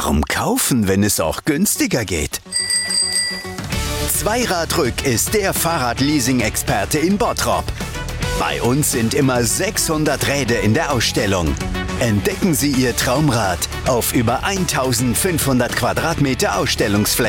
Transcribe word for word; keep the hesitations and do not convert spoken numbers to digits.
Warum kaufen, wenn es auch günstiger geht? Zweiradrück ist der Fahrradleasing-Experte in Bottrop. Bei uns sind immer sechshundert Räder in der Ausstellung. Entdecken Sie Ihr Traumrad auf über eintausendfünfhundert Quadratmeter Ausstellungsfläche.